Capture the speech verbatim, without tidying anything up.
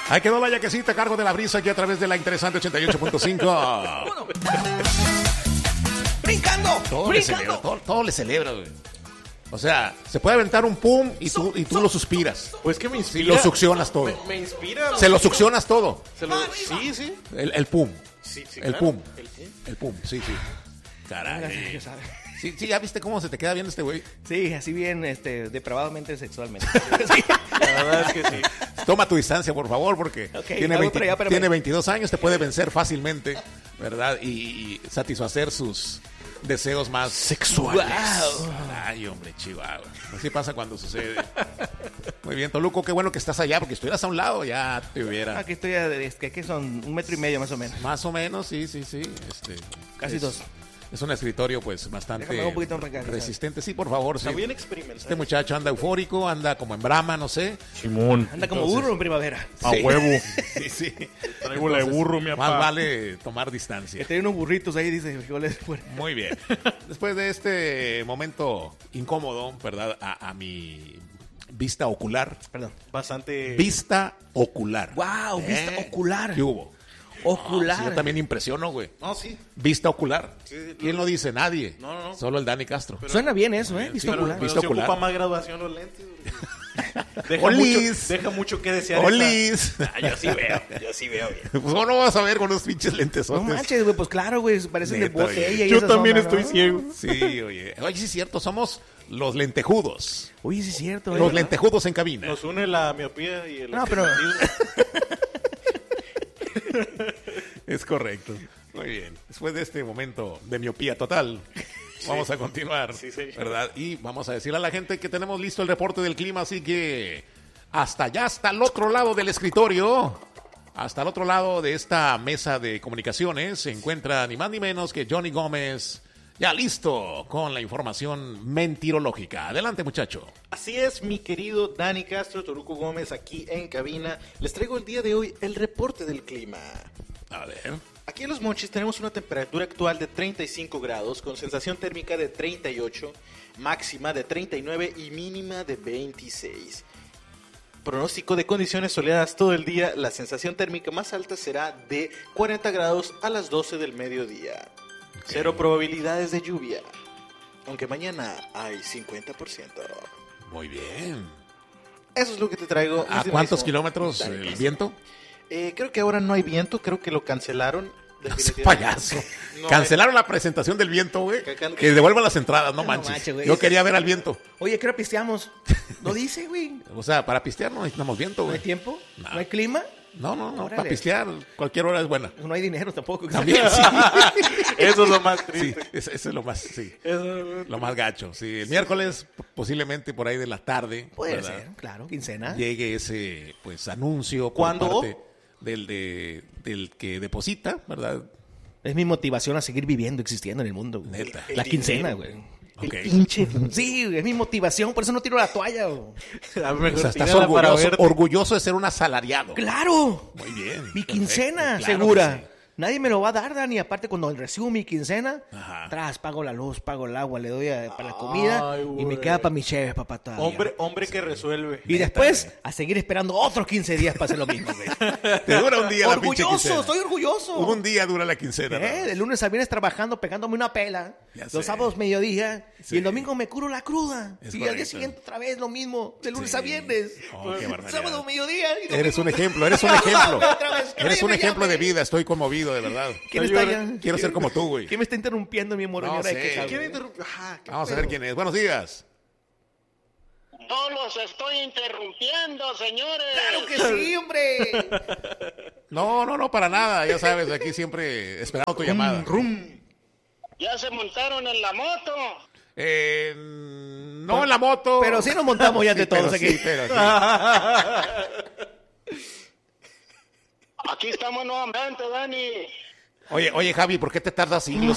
Ahí quedó la yaquecita a cargo de la brisa aquí a través de la interesante ochenta y ocho punto cinco. ¡Brincando! Todo ¡Brincando! le celebra, todo, todo le celebra, güey. O sea, se puede aventar un pum y tú, y tú lo suspiras. Pues que me Y inspira. lo succionas todo. Me, me inspira. Se lo succionas todo. Se lo- sí, sí. El, el pum. Sí, sí, El claro. pum. El pum. El pum, sí, sí. Caray. Ya sabe. Sí, sí, ya viste cómo se te queda bien este güey. Sí, así bien, este, depravadamente sexualmente. La verdad es que sí. Toma tu distancia, por favor, porque Ok, tiene, hago veinte otra ya, espérame. tiene veintidós años, te puede vencer fácilmente, ¿verdad? Y, y satisfacer sus deseos más sexuales. Wow. Ay, hombre, chihuahua. Así pasa cuando sucede. Muy bien, Toluco, qué bueno que estás allá, porque si estuvieras a un lado ya te hubiera... Aquí estoy, a- es que aquí son un metro y medio más o menos. Más o menos, sí, sí, sí. Este, Casi es- dos. Es un escritorio, pues, bastante Déjame un poquito para acá, resistente. Sí, por favor, sí. Está bien experimental. Este muchacho anda eufórico, anda como en brama, no sé. Simón. Anda como Entonces- burro en primavera. A Sí. huevo. Sí, sí. Traigo la de burro, mi Más papá. vale tomar distancia. Que tiene unos burritos ahí, dice, frijoles fuera. Muy bien. Después de este momento incómodo, ¿verdad? A, a mi vista ocular. Perdón. Bastante. Vista ocular. Wow, vista ocular. ¿Qué hubo? Ocular. Sí, yo también impresiono, güey. No, sí. Vista ocular. Sí, sí, ¿Quién lo dice? Nadie. No, no, no. Solo el Dani Castro. Suena bien eso, ¿eh? Sí, Vista Pero, ocular. pero Vista se ocular. ocupa más graduación los lentes. güey. Deja Olis. mucho, deja mucho que desear. ¡Olis! esa- Ah, yo sí veo. Yo sí veo bien. Pues ¿cómo no vas a ver con unos pinches lentes? No manches, güey, pues claro, güey, parecen de Neta, botella. oye. y Yo esas también ondas, estoy ¿no? ciego. Sí, oye. Oye, sí es cierto, somos los lentejudos. Oye, sí es cierto. Los ¿eh? lentejudos en cabina. Nos une la miopía y el. No, pero- Es correcto. Muy bien. Después de este momento de miopía total, vamos a continuar, Sí, señor. ¿verdad? Y vamos a decirle a la gente que tenemos listo el reporte del clima, así que hasta allá, hasta el otro lado del escritorio, hasta el otro lado de esta mesa de comunicaciones, se encuentra ni más ni menos que Johnny Gómez, ya listo con la información mentirológica. Adelante, muchacho. Así es, mi querido Dani Castro, Toruco Gómez, aquí en cabina. Les traigo el día de hoy el reporte del clima. A ver. Aquí en Los Mochis tenemos una temperatura actual de treinta y cinco grados, con sensación térmica de treinta y ocho, máxima de treinta y nueve y mínima de veintiséis. Pronóstico de condiciones soleadas todo el día, la sensación térmica más alta será de cuarenta grados a las doce del mediodía. Cero probabilidades de lluvia, aunque mañana hay cincuenta por ciento. Muy bien. Eso es lo que te traigo. ¿A mi cuántos estimadísimo kilómetros Dani el Castro. viento? Eh, creo que ahora no hay viento, creo que lo cancelaron. No seas definitivamente. payaso. No Cancelaron la presentación del viento, güey. Que can- Que devuelvan las entradas, no No manches. manches, güey. Yo quería ver al viento. Oye, ¿qué hora pisteamos? Lo dice, güey. O sea, para pistear no necesitamos viento, ¿No hay güey. tiempo? No. ¿No hay clima? No, no, no. Órale. Para pistear, cualquier hora es buena. No hay dinero tampoco. También, sí. Eso es lo más Sí, triste. eso, eso es lo más, sí. Eso es lo- Lo más gacho. Sí, el miércoles, p- posiblemente por ahí de la tarde. Puede ¿verdad? ser, claro, quincena. Llegue ese, pues, anuncio por ¿Cuándo? parte del, de, del que deposita, ¿verdad? Es mi motivación a seguir viviendo, existiendo en el mundo. güey. Neta. La El quincena, dinero. güey. Ok. Pinche. Sí, güey, es mi motivación, por eso no tiro la toalla. güey. A lo mejor O sea, estás tírala para orgulloso, verte. orgulloso de ser un asalariado. ¡Claro! Muy bien. Mi perfecto, quincena, claro segura. que sí. Nadie me lo va a dar, Dani. Aparte, cuando recibo mi quincena, Ajá. tras pago la luz, pago el agua, le doy a- para la comida Ay, y me güey. queda para mi chef, papá. Todavía. Hombre, hombre que resuelve. Y después, a seguir esperando otros quince días para hacer lo mismo, güey. Te dura un día la pinche Orgulloso, quincena. estoy orgulloso. Un día dura la quincena. ¿Eh? ¿no? De lunes a viernes trabajando, pegándome una pela. Ya Los sé. sábados mediodía. Sí. Y el domingo me curo la cruda. Es y al día correcto. siguiente otra vez lo mismo. De lunes Sí. a viernes. Oh, qué barbaridad. Sábado, mediodía. y Eres domingo- un ejemplo, eres un ejemplo. Otra vez, que Eres nadie un me ejemplo llame. de vida. Estoy conmovido, de verdad. ¿Quién está allá? Quiero ser como tú, güey. ¿Quién me está interrumpiendo en mi moroñera No de sé. quejas, ¿Quién güey? interrumpe? Ajá, qué Vamos a pedo. ver quién es. Buenos días. No los estoy interrumpiendo, señores. ¡Claro que sí, hombre! No, no, no, para nada. Ya sabes, aquí siempre esperando tu llamada. Ya se montaron en la moto. Eh, no en la moto. Pero sí nos montamos ya de Sí, pero todos aquí. sí, pero sí. Aquí estamos nuevamente, Dani. Oye, oye, Javi, ¿por qué te tardas siglos